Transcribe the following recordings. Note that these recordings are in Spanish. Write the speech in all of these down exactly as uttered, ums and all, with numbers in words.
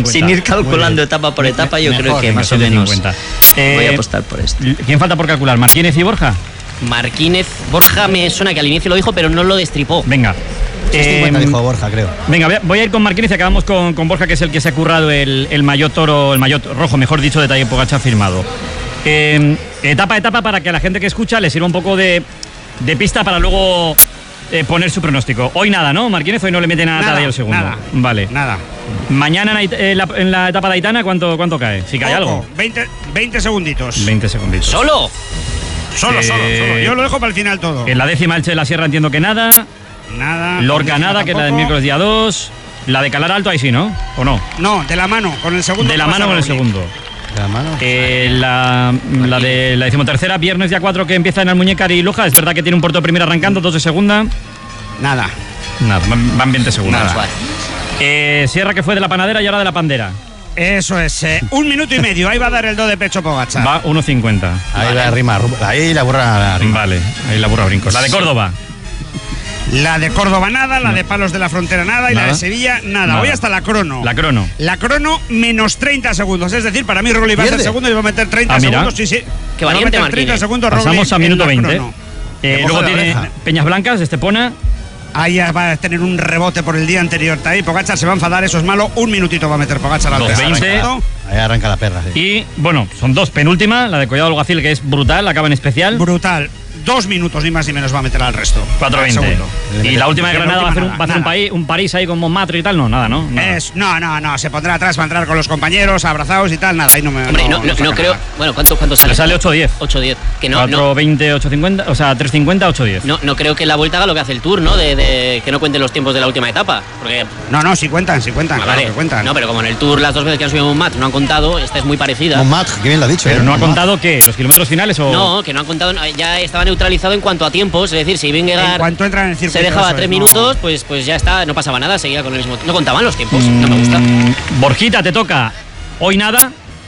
cincuenta. Sin ir calculando etapa por etapa, yo Mejor, creo que venga, más o menos eh, voy a apostar por esto. ¿Quién falta por calcular? ¿Marquínez y Borja? Marquínez, Borja me suena que al inicio lo dijo, pero no lo destripó. Venga. seis cincuenta dijo Borja, creo. Venga, voy a ir con Marquínez y acabamos con, con Borja, que es el que se ha currado el, el maillot toro, el maillot rojo, mejor dicho, de Tadej Pogačar firmado. Eh, etapa a etapa, para que a la gente que escucha le sirva un poco de, de pista para luego eh, poner su pronóstico. Hoy nada, ¿no? Marquínez hoy no le mete nada, nada y el segundo. Nada, vale. Nada. Mañana en, en, la, en la etapa de Aitana, ¿cuánto, cuánto cae? Si cae Poco, algo. veinte, veinte segunditos. veinte segunditos. ¿Solo? Solo, Eh, solo, solo. Yo lo dejo para el final todo. En la décima Elche de la Sierra entiendo que nada. Nada. Lorca nada, que es la del miércoles día dos. La de Calar Alto ahí sí, ¿no? ¿O no? No, de la mano, con el segundo. De la mano con el segundo. De la mano. Eh, la, la de la decimotercera, viernes día cuatro, que empieza en Almuñécar y Loja. Es verdad que tiene un puerto de primera arrancando, dos de segunda. Nada. Nada, van, van veinte segundos. Nada. Eh, Sierra, que fue de la panadera y ahora de la pandera. Eso es, eh, un minuto y medio. Ahí va a dar el do de pecho Pogačar. Va uno cincuenta. Ahí vale. la rima, ahí la burra la rima. Vale, ahí la burra brincos. La de Córdoba. La de Córdoba nada, la no. de Palos de la Frontera nada y nada. la de Sevilla nada. nada. Hoy hasta la crono. La crono. La crono menos treinta segundos. Es decir, para mí Rulli va a ser segundo y va a meter treinta ah, segundos. Sí, sí. Qué valiente, va a meter treinta segundos. Pasamos Rulli a minuto en la veinte. crono. Eh, luego tiene oreja. Peñas Blancas, Estepona. Ahí va a tener un rebote por el día anterior. Ahí Pogačar se va a enfadar, eso es malo. Un minutito va a meter Pogačar al dos veinte. Ahí arranca la perra. Sí. Y bueno, son dos. Penúltima, la de Collado Alguacil, que es brutal, acaba en especial. Brutal. Dos minutos ni más ni menos va a meter al resto. cuatro veinte. Y la última de Granada va a hacer un, va a hacer un, país, un París ahí con Montmartre y tal. No, nada, ¿no? Nada. Es, no, no, no. Se pondrá atrás para entrar con los compañeros, abrazados y tal. Nada, ahí no me. Hombre, no, no, no, no no creo. nada. Bueno, ¿cuánto, cuánto sale? Le sale ocho diez. ocho diez. Que no, cuatro veinte, ocho cincuenta. O sea, tres cincuenta, ocho diez. No, no creo que la vuelta haga lo que hace el Tour, ¿no? De, de que no cuenten los tiempos de la última etapa. Porque. No, no, sí cuentan, sí cuentan. Ah, claro vale. que cuentan. No, pero como en el Tour las dos veces que han subido Montmartre no han contado, esta es muy parecida. Montmartre, qué bien lo ha dicho. Pero eh, no ha Montmartre. contado qué, los kilómetros finales o. No, que no han contado, ya estaba neutralizado en cuanto a tiempos, es decir, si Vingegaard En cuanto entra en el circuito, se dejaba eso tres es, minutos, no. pues, pues ya está, no pasaba nada, seguía con el mismo. No contaban los tiempos, no me gusta. Mm, Borjita, te toca. Hoy nada.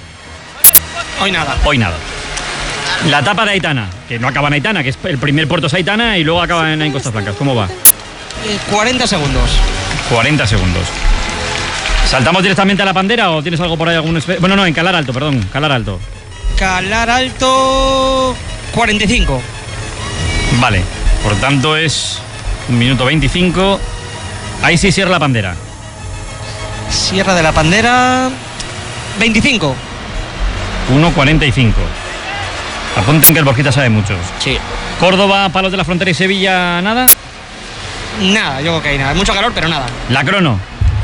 Hoy nada. Hoy nada. La etapa de Aitana, que no acaba en Aitana, que es el primer puerto es Aitana y luego acaba en, en Costas Blancas. ¿Cómo va? cuarenta segundos. cuarenta segundos. ¿Saltamos directamente a la pandera o tienes algo por ahí? Algún espe- bueno, no, en Calar Alto, perdón. Calar Alto. Calar Alto, cuarenta y cinco. Vale. Por tanto es un minuto veinticinco. Ahí sí cierra la pandera. Sierra de la Pandera, veinticinco. uno cuarenta y cinco. Apunten que el Borjita sabe muchos. Sí. Córdoba, Palos de la Frontera y Sevilla, nada. Nada, yo creo que hay nada. Mucho calor, pero nada. La crono.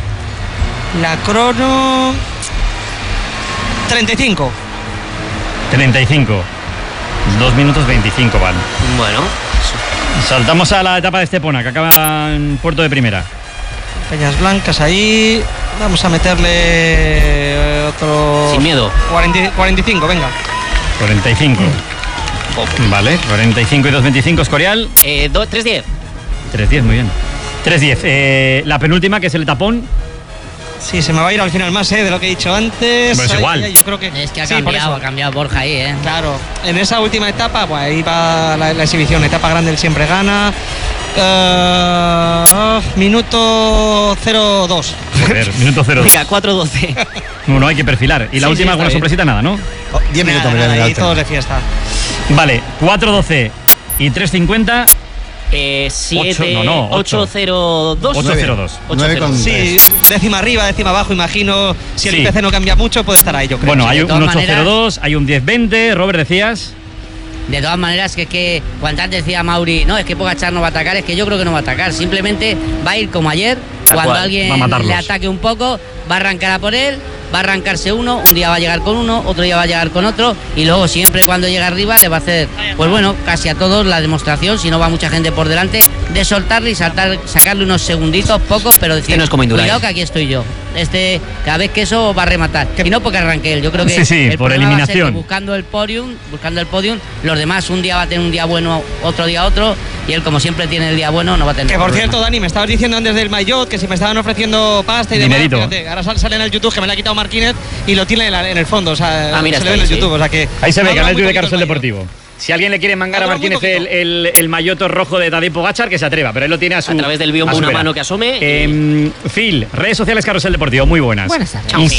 La crono, treinta y cinco. treinta y cinco. dos minutos veinticinco van. Bueno. Saltamos a la etapa de Estepona, que acaba en Puerto de Primera. Peñas Blancas ahí. Vamos a meterle otro. Sin miedo. cuarenta, cuarenta y cinco, venga. cuarenta y cinco. Vale, cuarenta y cinco y dos veinticinco, Escorial. Eh, do, tres diez. tres diez, muy bien. tres diez. Eh, la penúltima, que es el tapón. Sí, se me va a ir al final más, ¿eh? De lo que he dicho antes. Pero es Ay, igual. ay, yo creo que. Es que ha sí, por cambiado, eso. ha cambiado Borja ahí, ¿eh? Claro, en esa última etapa, pues ahí va la, la exhibición. Etapa grande, él siempre gana. Uh, minuto cero dos. Joder, minuto cero dos. Venga, cuatro doce. No, no hay que perfilar. Y la Sí, última, sí, está alguna bien. sorpresita, nada, ¿no? Oh, diez minutos, Nada, me nada, da ahí el todos de fiesta. Vale, cuatro doce y tres cincuenta. Eh, siete, no, no, ocho. ocho cero dos. ocho cero dos. nueve con Sí, décima arriba, décima abajo, imagino. Si el Sí. I P C no cambia mucho, puede estar ahí, yo creo. Bueno, sí, hay de un todas ocho cero dos, maneras- hay un diez veinte. Robert, decías. De todas maneras, que es que cuando antes decía Mauri, no, es que Pogačar no va a atacar, es que yo creo que no va a atacar. Simplemente va a ir como ayer, Tal cuando cual, alguien va a matarlos. le ataque un poco, va a arrancar a por él, va a arrancarse uno, un día va a llegar con uno, otro día va a llegar con otro, y luego siempre cuando llega arriba le va a hacer, pues bueno, casi a todos la demostración, si no va mucha gente por delante, de soltarle y saltar, sacarle unos segunditos, pocos, pero decir, Este no es como Indurain. cuidado que aquí estoy yo. Este, cada vez que eso va a rematar. Y no porque arranque él, yo creo que Sí, sí, el por problema va a ser eliminación. que buscando el podium, buscando el podium, los demás un día va a tener un día bueno, otro día otro, y él como siempre tiene el día bueno, no va a tener Que por problema. cierto, Dani, me estabas diciendo antes del maillot que si me estaban ofreciendo pasta y demás. Dinerito. Fíjate, ahora sal- sale en el YouTube que me la ha quitado Marquínez y lo tiene en, la- en el fondo. O sea, Ah, mira, se está le ve en ahí, el sí. YouTube. O sea que. Ahí se ve, ha durado canal muy de poquito Carrusel el maillot. Deportivo. Si alguien le quiere mangar Ha a durado muy Martínez el, poquito. el, el maillot rojo de Tadej Pogačar, que se atreva, pero él lo tiene a su A través del biombo a su una vera. mano que asome. Eh, Phil, redes sociales Carrusel Deportivo, muy buenas. Buenas tardes. Ins-